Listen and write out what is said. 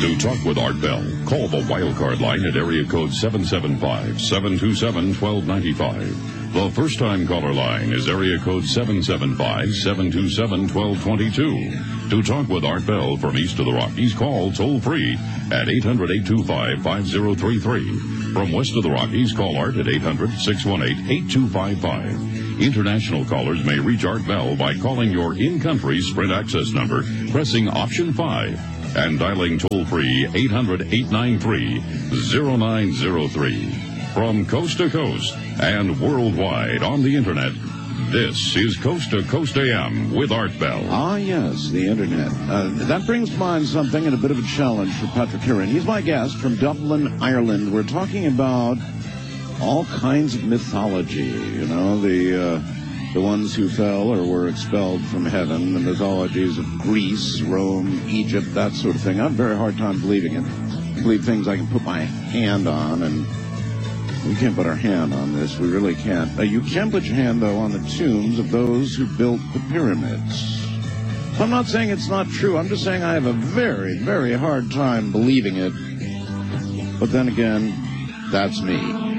To talk with Art Bell, call the Wildcard line at area code 775-727-1295. The first-time caller line is area code 775-727-1222. To talk with Art Bell from east of the Rockies, call toll-free at 800-825-5033. From west of the Rockies, call Art at 800-618-8255. International callers may reach Art Bell by calling your in-country Sprint access number, pressing option 5, and dialing toll-free 800-893-0903. From coast to coast and worldwide on the Internet, this is Coast to Coast AM with Art Bell. Ah, yes, the Internet. That brings to mind something and a bit of a challenge for Patrick Curran. He's my guest from Dublin, Ireland. We're talking about all kinds of mythology, you know, the ones who fell or were expelled from heaven, the mythologies of Greece, Rome, Egypt, that sort of thing. I have a very hard time believing it. I believe things I can put my hand on, and we can't put our hand on this. We really can't. You can put your hand, though, on the tombs of those who built the pyramids. So I'm not saying it's not true. I'm just saying I have a very, very hard time believing it. But then again, that's me.